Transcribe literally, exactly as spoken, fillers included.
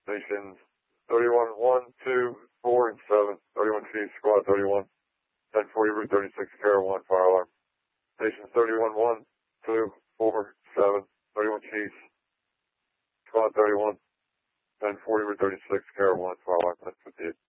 Stations thirty-one, one, two, four, and seven. thirty-one Chiefs, Squad thirty-one. ten forty, Route thirty-six, Carol one, fire alarm. Stations thirty-one, one, two, four, seven. thirty-one Chiefs, Squad thirty-one. ten forty, Route thirty-six, Carol one, fire alarm. ten fifty-eight.